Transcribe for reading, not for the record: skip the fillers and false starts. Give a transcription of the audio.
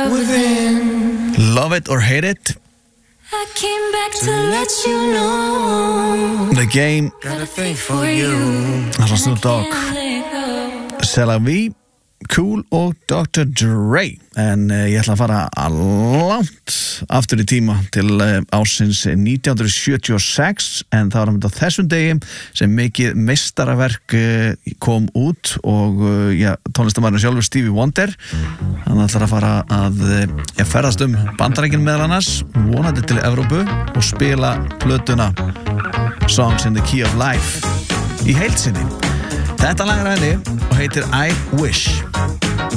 within. Love it or hate it. I came back to let you know. The Game. Got a thing for you. Það er Snoop Dogg. Selavi, Cool og Dr. Dre. En ég ætla að fara langt aftur í tíma til ársins 1976, en það var á þessum degi sem mikið meistaraverk kom út og tónlistarmaðurinn sjálfur Stevie Wonder hann ætlar að fara að ferðast Bandaríkin meðal annars, vonandi til Evrópu og spila plötuna Songs in the Key of Life í heild sinni. Þetta lag er henni og heitir I Wish.